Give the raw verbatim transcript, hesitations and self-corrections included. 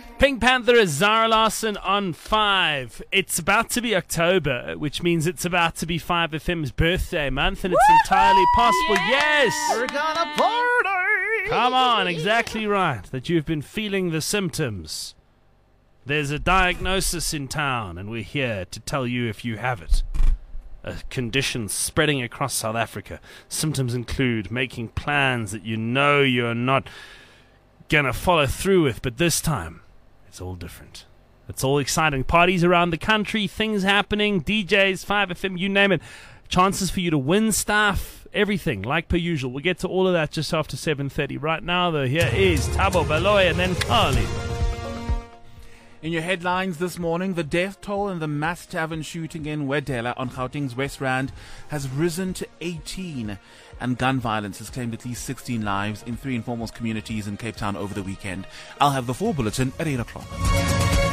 Pink Panther is Zara Larsson on five. It's about to be October, which means it's about to be five F M's birthday month, and it's Woo-hoo! entirely possible. Yes! yes! We're gonna party! Come on, exactly right. That you've been feeling the symptoms. There's a diagnosis in town, and we're here to tell you if you have it. A condition spreading across South Africa. Symptoms include making plans that you know you're not gonna follow through with, but this time it's all different. It's all exciting. Parties around the country, things happening, D Js, five F M, you name it. Chances for you to win stuff, everything, like per usual. We'll get to all of that just after seven thirty. Right now, though, here is Thabo Baloyi and then Carly. In your headlines this morning, the death toll in the mass tavern shooting in Wedella on Gauteng's West Rand has risen to eighteen, and gun violence has claimed at least sixteen lives in three informal communities in Cape Town over the weekend. I'll have the full bulletin at eight o'clock.